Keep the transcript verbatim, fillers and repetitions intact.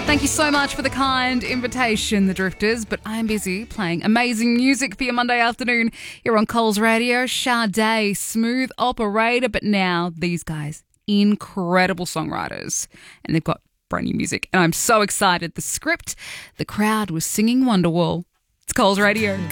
Thank you so much for the kind invitation, the Drifters, but I'm busy playing amazing music for your Monday afternoon here on Coles Radio. Sade, Smooth Operator, but now these guys, incredible songwriters, and they've got brand new music, and I'm so excited. The Script, the crowd was singing Wonderwall. It's Coles Radio.